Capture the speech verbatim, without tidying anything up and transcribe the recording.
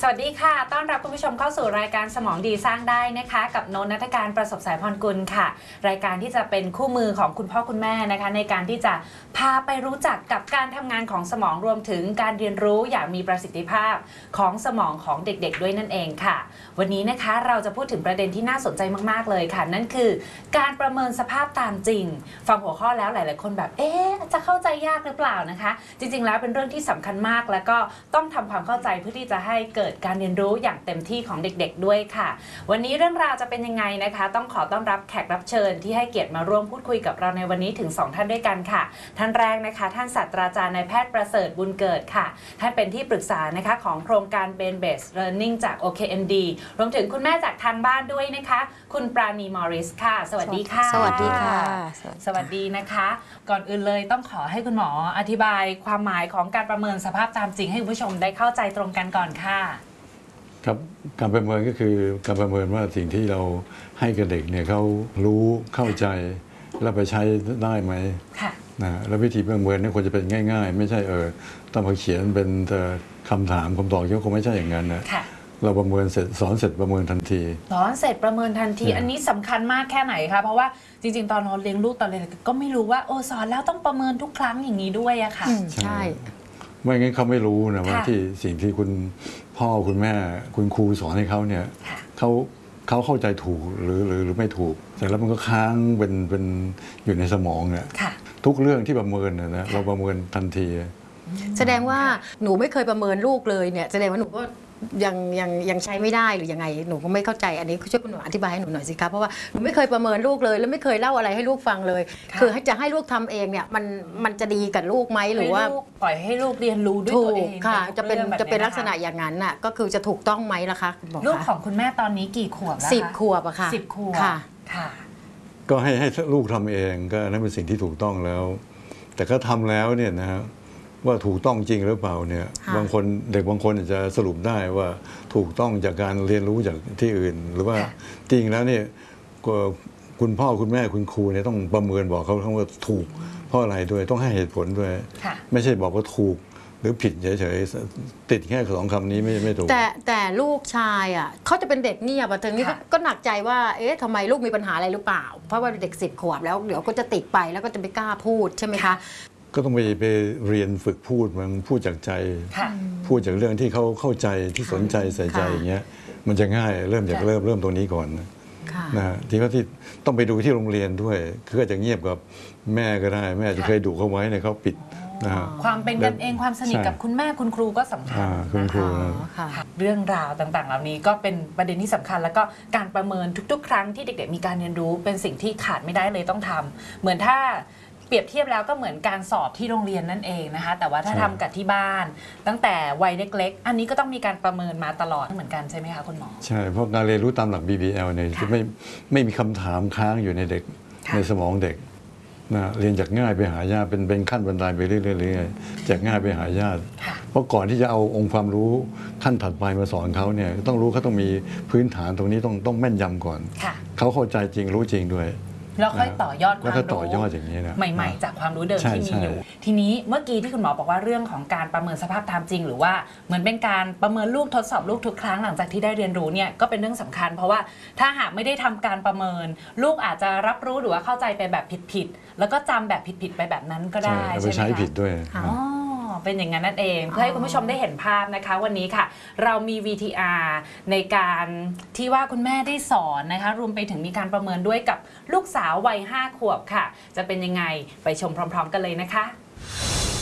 วัสดีค่ะต้อนรับคุณผู้ชมเข้าสู่รายการสมองดีสร้างได้นะคะกับโนน ณัฐการประสบสายพรกุลค่ะรายการที่จะเป็นคู่มือของคุณพ่อคุณแม่นะคะในการที่จะพาไปรู้จักกับการทำงานของสมองรวมถึงการเรียนรู้อย่างมีประสิทธิภาพของสมองของเด็กๆด้วยนั่นเองค่ะวันนี้นะคะเราจะพูดถึงประเด็นที่น่าสนใจมากๆเลยค่ะนั่นคือการประเมินสภาพตามจริงฟังหัวข้อแล้วหลายๆคนแบบเอ๊ะจะเข้าใจยากหรือเปล่านะคะจริงๆแล้วเป็นเรื่องที่สำคัญมากแล้วก็ต้องทำความเข้าใจเพื่อที่จะให้เกิดการเรียนรู้อย่างเต็มที่ของเด็กๆด้วยค่ะวันนี้เรื่องราวจะเป็นยังไงนะคะต้องขอต้อนรับแขกรับเชิญที่ให้เกียรติมาร่วมพูดคุยกับเราในวันนี้ถึงสองท่านด้วยกันค่ะท่านแรกนะคะท่านศาสตราจารย์นายแพทย์ประเสริฐบุญเกิดค่ะท่านเป็นที่ปรึกษานะคะของโครงการ Brain Based Learning จาก โอ เค เอ็ม ดี รวมถึงคุณแม่จากทางบ้านด้วยนะคะคุณปราณีมอริสค่ะสวัสดีค่ะสวัสดีค่ะสวัสดีนะคะก่อนอื่นเลยต้องขอให้คุณหมออธิบายความหมายของการประเมินสภาพตามจริงให้คุณผู้ชมได้เข้าใจตรงกันก่อนค่ะครับการประเมินก็คือการประเมินว่าสิ่งที่เราให้กับเด็กเนี่ยเขารู้เข้าใจแล้วไปใช้ได้ไหมนะแล้ววิธีประเมินนี่ควรจะเป็นง่ายๆไม่ใช่เออต้องมาเขียนเป็นคำถามคำตอบก็คงไม่ใช่อย่างนั้นนะเราประเมินเสร็จสอนเสร็จประเมินทันทีสอนเสร็จประเมินทันทีอันนี้สำคัญมากแค่ไหนคะเพราะว่าจริงๆตอนเราเลี้ยงลูกตอนเรียนก็ไม่รู้ว่าโอ้สอนแล้วต้องประเมินทุกครั้งอย่างนี้ด้วยอะค่ะใช่ไม่งั้นเขาไม่รู้นะว่าที่สิ่งที่คุณพ่อคุณแม่คุณครูสอนให้เขาเนี่ยเขาเขาเข้าใจถูกหรือหรือหรือไม่ถูกแต่แล้วมันก็ค้างเป็นเป็นอยู่ในสมองเนี่ยทุกเรื่องที่ประเมินนะเราประเมินทันทีแสดงว่าหนูไม่เคยประเมินลูกเลยเนี่ยแสดงว่าหนูก็ยังยังยังใช้ไม่ได้หรือยังไงหนูก็ไม่เข้าใจอันนี้ช่วยคุณหนูอธิบายให้หนูหน่อยสิคะเพราะว่าหนูไม่เคยประเมินลูกเลยแล้วไม่เคยเล่าอะไรให้ลูกฟังเลยคือจะให้ลูกทำเองเนี่ยมันมันจะดีกับลูกไหมหรือว่าปล่อยให้ลูกเรียนรู้ด้วยตัวเองค่ะจะเป็นจะเป็นลักษณะอย่างนั้นน่ะก็คือจะถูกต้องไหมล่ะคะลูกของคุณแม่ตอนนี้กี่ขวบแล้วคะสิบขวบอะค่ะสิบขวบค่ะค่ะก็ให้ให้ลูกทำเองก็นั่นเป็นสิ่งที่ถูกต้องแล้วแต่ก็ทำแล้วเนี่ยนะว่าถูกต้องจริงหรือเปล่าเนี่ยบางคนเด็กบางคนอาจจะสรุปได้ว่าถูกต้องจากการเรียนรู้จากที่อื่นหรือว่าจริงแล้วเนี่ยคุณพ่อคุณแม่คุณครูเนี่ยต้องประเมินบอกเขาทั้งว่าถูกเพราะอะไรด้วยต้องให้เหตุผลด้วยไม่ใช่บอกว่าถูกหรือผิดเฉยๆติดแค่สองคำนี้ไม่ไม่ถูกแต่แต่ลูกชายอ่ะเขาจะเป็นเด็กเงียบอะถึงนี้ก็หนักใจว่าเอ๊ะทำไมลูกมีปัญหาอะไรหรือเปล่าเพราะว่าเด็กสิบขวบแล้วเดี๋ยวก็จะติดไปแล้วก็จะไม่กล้าพูดใช่ไหมคะก็ต้องไปไปเรียนฝึกพูดมันพูดจากใจพูดจากเรื่องที่เขาเข้าใจที่สนใจใส่ใจอย่างเงี้ยมันจะง่ายเริ่มจากเริ่มเริ่มตรงนี้ก่อนนะทีว่าที่ต้องไปดูที่โรงเรียนด้วยคือจะเงียบกับแม่ก็ได้แม่จะเคยดุเขาไว้เนี่ยเขาปิดนะความเป็นกันเองความสนิทกับคุณแม่คุณครูก็สำคัญนะคะเรื่องราวต่างๆเหล่านี้ก็เป็นประเด็นที่สำคัญแล้วก็การประเมินทุกๆครั้งที่เด็กๆมีการเรียนรู้เป็นสิ่งที่ขาดไม่ได้เลยต้องทำเหมือนถ้าเปรียบเทียบแล้วก็เหมือนการสอบที่โรงเรียนนั่นเองนะคะแต่ว่าถ้าทำกับที่บ้านตั้งแต่วัยเล็กๆอันนี้ก็ต้องมีการประเมินมาตลอดเหมือนกันใช่ไหมคะคุณหมอใช่เพราะการเรียนรู้ตามหลัก บี บี แอล เนี่ยจะไม่ไม่มีคำถามค้างอยู่ในเด็กในสมองเด็กนะเรียนจากง่ายไปหายากเป็นเป็นขั้นบันไดไปเรื่อยๆจากง่ายไปหายากเพราะก่อนที่จะเอาองค์ความรู้ขั้นถัดไปมาสอนเขาเนี่ยต้องรู้เขาต้องมีพื้นฐานตรงนี้ต้องต้องแม่นยำก่อนเขาเข้าใจจริงรู้จริงด้วยแล้วค่อยต่อยอดความรู้ใหม่ๆจากความรู้เดิมที่มีอยู่ทีนี้เมื่อกี้ที่คุณหมอบอกว่าเรื่องของการประเมินสภาพตามจริงหรือว่าเหมือนเป็นการประเมินลูกทดสอบลูกทุกครั้งหลังจากที่ได้เรียนรู้เนี่ยก็เป็นเรื่องสำคัญเพราะว่าถ้าหากไม่ได้ทำการประเมินลูกอาจจะรับรู้หรือว่าเข้าใจไปแบบผิดๆแล้วก็จำแบบผิดๆไปแบบนั้นก็ได้ใช่ไหมคะใช้ผิดด้วยเป็นอย่างนั้นนั่นเองเพื่อให้คุณผู้ชมได้เห็นภาพนะคะวันนี้ค่ะเรามี วี ที อาร์ ในการที่ว่าคุณแม่ได้สอนนะคะรวมไปถึงมีการประเมินด้วยกับลูกสาววัยห้าขวบค่ะจะเป็นยังไงไปชมพร้อมๆกันเลยนะคะ